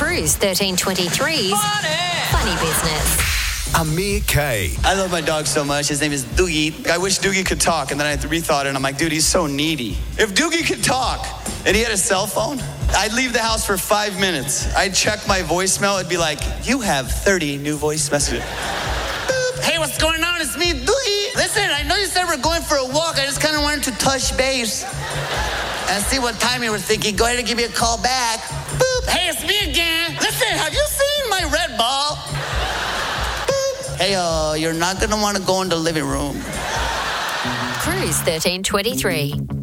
Cruise 1323's Funny Business. Amir K. I love my dog so much. His name is Doogie. I wish Doogie could talk, and then I rethought it, and I'm like, dude, he's so needy. If Doogie could talk and he had a cell phone, I'd leave the house for 5 minutes. I'd check my voicemail. It'd be like, you have 30 new voice messages. Boop. Hey, what's going on? It's me, Doogie. Listen, I know you said we're going for a walk. I just kind of wanted to touch base and see what time you were thinking. Go ahead and give me a call back. Boop. Hey, it's me again. Listen, have you seen my red ball? Boop. Hey, you're not going to want to go in the living room. Cruise 1323.